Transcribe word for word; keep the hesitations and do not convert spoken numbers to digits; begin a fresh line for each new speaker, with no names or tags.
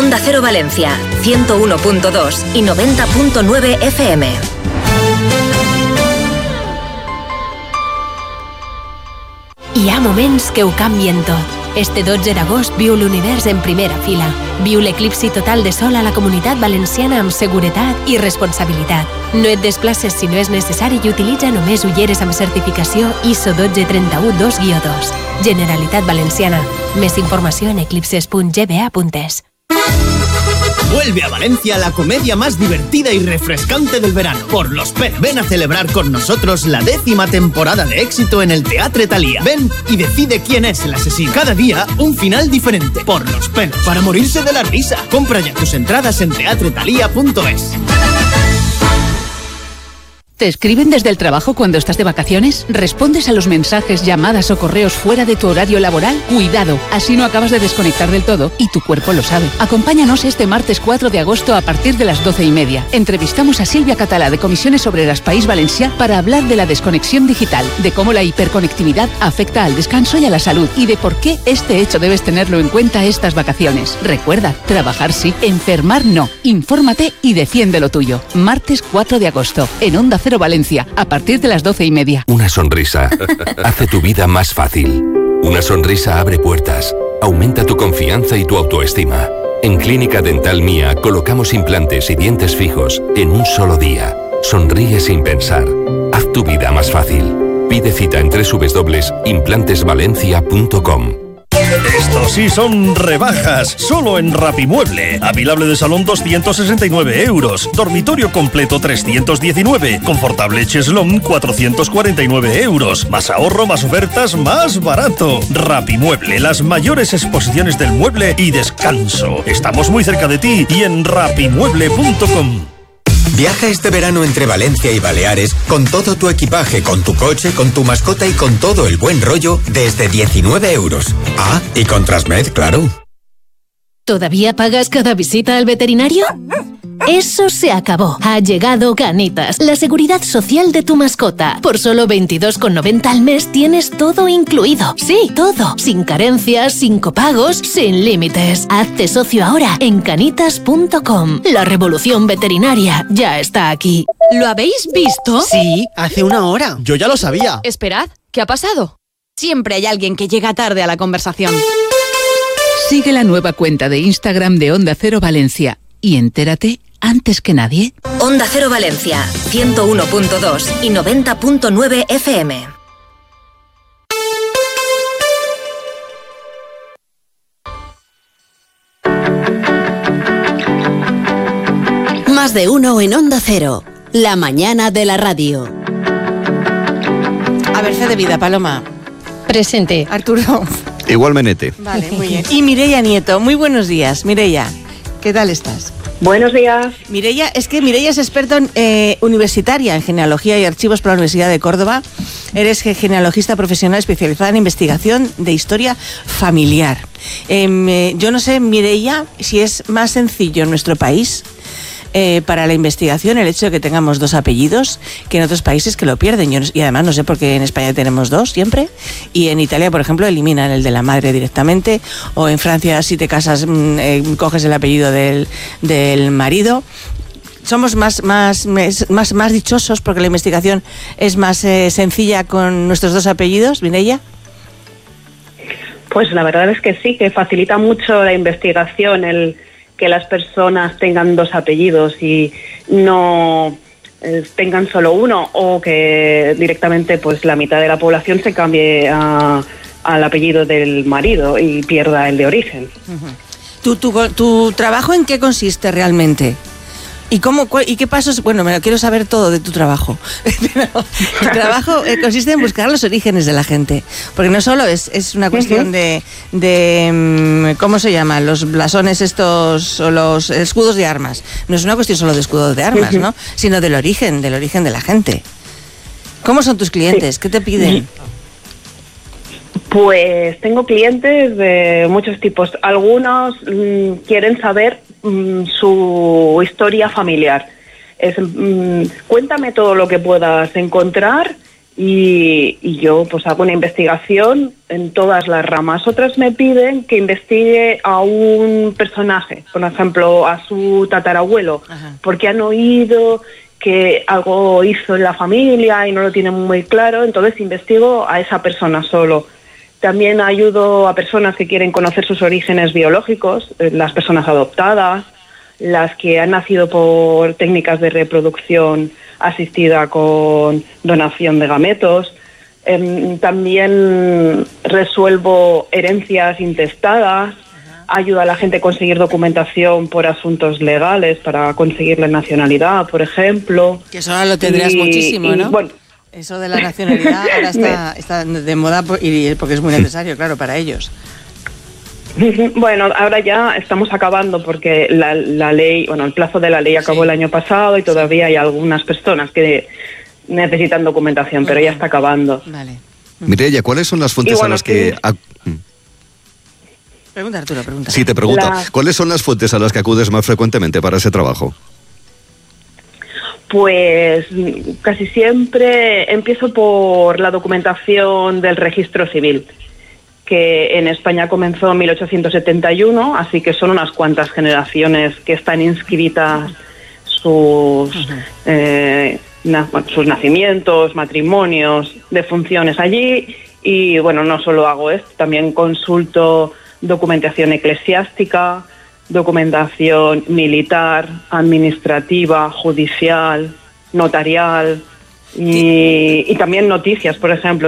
Onda Cero Valencia, ciento uno punto dos y noventa punto nueve F M.
Hi ha moments que ho canvien tot. Este dotze d'agost viu l'univers en primera fila. Viu l'eclipsi total de sol a la Comunitat Valenciana amb seguretat i responsabilitat. No et desplaces si no és necessari i utilitza només ulleres amb certificació I S O un dos tres u dos guió dos. Generalitat Valenciana. Més informació en eclipses punt g b a punt e s.
Vuelve a Valencia la comedia más divertida y refrescante del verano. Por los pelos. Ven a celebrar con nosotros la décima temporada de éxito en el Teatre Thalía. Ven y decide quién es el asesino. Cada día un final diferente. Por los pelos. Para morirse de la risa. Compra ya tus entradas en teatre thalía punto es.
¿Te escriben desde el trabajo cuando estás de vacaciones? ¿Respondes a los mensajes, llamadas o correos fuera de tu horario laboral? Cuidado, así no acabas de desconectar del todo y tu cuerpo lo sabe. Acompáñanos este martes cuatro de agosto a partir de las doce y media. Entrevistamos a Silvia Catalá de Comisiones Obreras País Valencià para hablar de la desconexión digital, de cómo la hiperconectividad afecta al descanso y a la salud y de por qué este hecho debes tenerlo en cuenta estas vacaciones. Recuerda, trabajar sí, enfermar no. Infórmate y defiende lo tuyo. Martes cuatro de agosto, en Onda Cero Valencia, a partir de las doce y media.
Una sonrisa hace tu vida más fácil. Una sonrisa abre puertas, aumenta tu confianza y tu autoestima. En Clínica Dental Mía colocamos implantes y dientes fijos en un solo día. Sonríe sin pensar. Haz tu vida más fácil. Pide cita en doble u doble u doble u punto implantes valencia punto com.
Estos sí son rebajas, solo en Rapimueble. Avilable de salón doscientos sesenta y nueve euros, dormitorio completo trescientos diecinueve, confortable cheslón cuatrocientos cuarenta y nueve euros. Más ahorro, más ofertas, más barato. Rapimueble, las mayores exposiciones del mueble y descanso. Estamos muy cerca de ti y en rapimueble punto com.
Viaja este verano entre Valencia y Baleares con todo tu equipaje, con tu coche, con tu mascota y con todo el buen rollo desde diecinueve euros. Ah, y con Transmed, claro.
¿Todavía pagas cada visita al veterinario? Eso se acabó. Ha llegado Canitas, la seguridad social de tu mascota. Por solo veintidós con noventa al mes tienes todo incluido. Sí, todo. Sin carencias, sin copagos, sin límites. Hazte socio ahora en canitas punto com. La revolución veterinaria ya está aquí.
¿Lo habéis visto?
Sí, hace una hora. Yo ya lo sabía.
Esperad, ¿qué ha pasado? Siempre hay alguien que llega tarde a la conversación.
Sigue la nueva cuenta de Instagram de Onda Cero Valencia y entérate antes que nadie.
Onda Cero Valencia, ciento uno punto dos y noventa punto nueve F M.
Más de uno en Onda Cero, la mañana de la radio.
A ver, fe de vida, Paloma.
Presente.
Arturo.
Igual Menete.
Vale, muy bien. Y Mireia Nieto, muy buenos días. Mireia, ¿qué tal estás?
Buenos días.
Mireia, es que Mireia es experta en, eh, universitaria en genealogía y archivos por la Universidad de Córdoba. Eres genealogista profesional especializada en investigación de historia familiar. Eh, yo no sé, Mireia, si es más sencillo en nuestro país eh, para la investigación el hecho de que tengamos dos apellidos que en otros países que lo pierden. Yo no, y además no sé por qué en España tenemos dos siempre y en Italia, por ejemplo, eliminan el de la madre directamente, o en Francia si te casas eh, coges el apellido del, del marido. Somos más, más, más, más dichosos porque la investigación es más eh, sencilla con nuestros dos apellidos, Mireia.
Pues la verdad es que sí, que facilita mucho la investigación el que las personas tengan dos apellidos y no eh, tengan solo uno, o que directamente pues la mitad de la población se cambie a, al apellido del marido y pierda el de origen.
Uh-huh. ¿Tu, tu, ¿Tu trabajo en qué consiste realmente? ¿Y cómo y qué pasos? Bueno, me lo quiero saber todo de tu trabajo. Tu trabajo eh, consiste en buscar los orígenes de la gente, porque no solo es, es una cuestión uh-huh. de, de ¿cómo se llama? Los blasones estos o los escudos de armas. No es una cuestión solo de escudos de armas, uh-huh. ¿no? Sino del origen, del origen de la gente. ¿Cómo son tus clientes? Sí. ¿Qué te piden?
Pues tengo clientes de muchos tipos. Algunos mmm, quieren saber mmm, su historia familiar. Es, mmm, cuéntame todo lo que puedas encontrar y, y yo pues hago una investigación en todas las ramas. Otras me piden que investigue a un personaje, por ejemplo, a su tatarabuelo, Ajá. porque han oído que algo hizo en la familia y no lo tienen muy claro, entonces investigo a esa persona solo. También ayudo a personas que quieren conocer sus orígenes biológicos, las personas adoptadas, las que han nacido por técnicas de reproducción asistida con donación de gametos. Eh, también resuelvo herencias intestadas, ayuda a la gente a conseguir documentación por asuntos legales para conseguir la nacionalidad, por ejemplo.
Que eso ahora lo tendrías y, muchísimo,
y,
¿no?
Bueno,
eso de la nacionalidad ahora está, está de moda y porque es muy necesario, claro, para ellos.
Bueno, ahora ya estamos acabando porque la, la ley, bueno, el plazo de la ley acabó sí. el año pasado y todavía hay algunas personas que necesitan documentación, pero ya está acabando.
Vale.
Mireia, ¿cuáles son las fuentes bueno, a las que... que...
Pregunta, Arturo, pregunta.
Sí, te pregunto.
La...
¿Cuáles son las fuentes a las que acudes más frecuentemente para ese trabajo?
Pues casi siempre empiezo por la documentación del registro civil, que en España comenzó en mil ochocientos setenta y uno, así que son unas cuantas generaciones que están inscritas sus, uh-huh. eh, na, sus nacimientos, matrimonios, defunciones allí. Y bueno, no solo hago esto, también consulto documentación eclesiástica, documentación militar, administrativa, judicial, notarial y, y también noticias, por ejemplo.